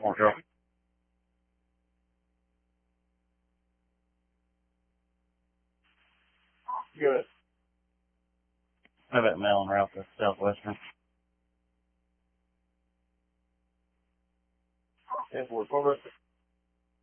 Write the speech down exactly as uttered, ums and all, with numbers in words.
more, girl. Good. How about mailing route to Southwestern? If we're